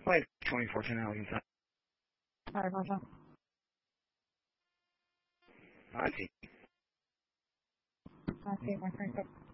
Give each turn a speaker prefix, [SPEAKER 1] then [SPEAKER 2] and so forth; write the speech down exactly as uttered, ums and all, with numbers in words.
[SPEAKER 1] Flight twenty-four ten Allegheny Side.
[SPEAKER 2] All right, Marshall.
[SPEAKER 1] I see.
[SPEAKER 2] I see, my friend.